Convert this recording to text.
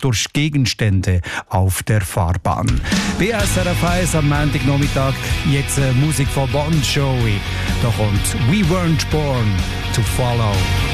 durch Gegenstände auf der Fahrbahn. BSRF 1 am Montagnachmittag, jetzt Musik von Bon Jovi. Da kommt We Weren't Born to Follow.